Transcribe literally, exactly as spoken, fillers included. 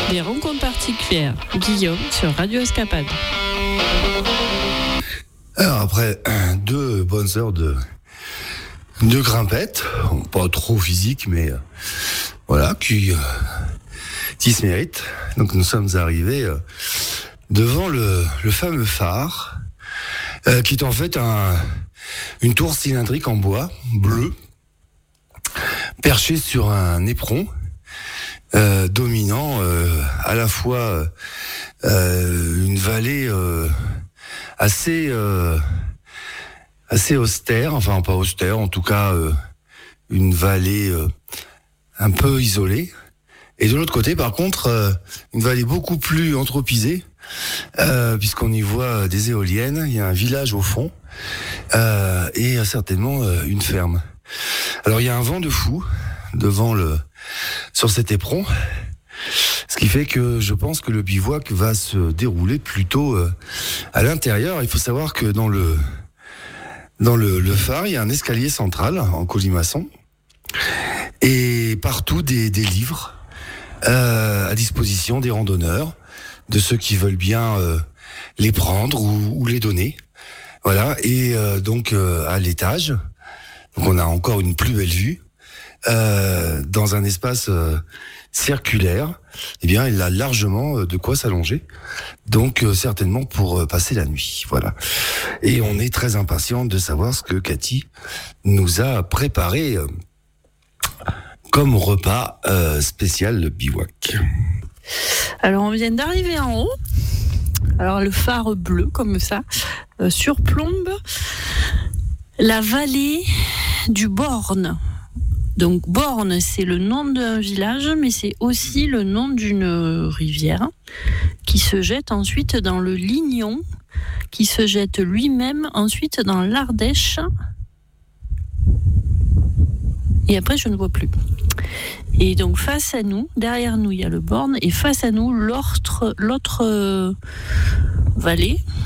Des rencontres particulières. Guillaume sur Radio Escapade. Alors après deux bonnes heures de, de grimpette, pas trop physique, mais euh, voilà, qui, euh, qui se mérite. Donc nous sommes arrivés euh, devant le, le fameux phare, euh, qui est en fait un, une tour cylindrique en bois, bleu, perchée sur un éperon, euh, dominant euh, à la fois euh, une vallée euh, assez euh, assez austère, enfin pas austère, en tout cas euh, une vallée euh, un peu isolée. Et de l'autre côté, par contre, euh, une vallée beaucoup plus anthropisée, euh, puisqu'on y voit des éoliennes, il y a un village au fond, euh, et certainement euh, une ferme. Alors il y a un vent de fou devant le sur cet éperon, ce qui fait que je pense que le bivouac va se dérouler plutôt euh, à l'intérieur. Il faut savoir que dans le dans le, le phare, il y a un escalier central en colimaçon et partout des, des livres euh, à disposition des randonneurs, de ceux qui veulent bien euh, les prendre ou, ou les donner. Voilà. Et euh, donc euh, à l'étage, donc on a encore une plus belle vue euh, dans un espace euh, circulaire. Eh bien, il a largement de quoi s'allonger. Donc, euh, certainement pour euh, passer la nuit. Voilà. Et on est très impatient de savoir ce que Cathy nous a préparé euh, comme repas euh, spécial le bivouac. Alors, on vient d'arriver en haut. Alors, le phare bleu, comme ça, euh, surplombe la vallée du Borne. Donc Borne, c'est le nom d'un village, mais c'est aussi le nom d'une rivière qui se jette ensuite dans le Lignon, qui se jette lui-même ensuite dans l'Ardèche. Et après, je ne vois plus. Et donc face à nous, derrière nous, il y a le Borne, et face à nous, l'autre, l'autre vallée,